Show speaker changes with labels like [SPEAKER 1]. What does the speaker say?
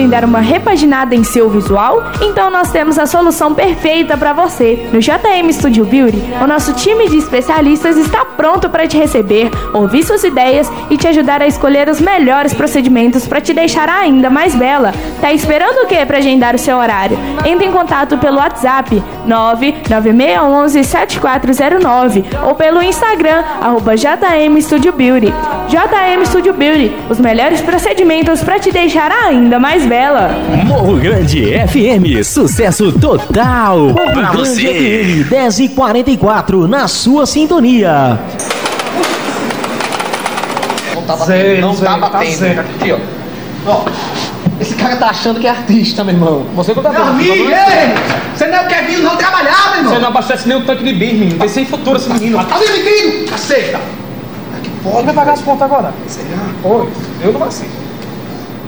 [SPEAKER 1] em dar uma repaginada em seu visual? Então nós temos a solução perfeita para você. No JM Studio Beauty, o nosso time de especialistas está pronto para te receber, ouvir suas ideias e te ajudar a escolher os melhores procedimentos para te deixar ainda mais bela. Tá esperando o que para agendar o seu horário? Entre em contato pelo WhatsApp 99611-7409 ou pelo Instagram @JM Studio Beauty. JM Studio Beauty, os melhores procedimentos para te deixar ainda mais bela.
[SPEAKER 2] Morro Grande FM, sucesso total.
[SPEAKER 3] Morro Grande FM, 10h44, na sua sintonia.
[SPEAKER 4] Não tá batendo. Aqui, ó. Esse cara tá achando que é artista, meu irmão. Você que tá vendo.
[SPEAKER 5] Amigo, você não quer vir não trabalhar, meu irmão.
[SPEAKER 4] Você não abastece nem um tanque de bis, menino. Tem sem futuro esse menino.
[SPEAKER 5] Tá demitido, caceta.
[SPEAKER 4] Pode. Vai pagar as contas agora?
[SPEAKER 5] Será?
[SPEAKER 4] Oi, eu não vou assim.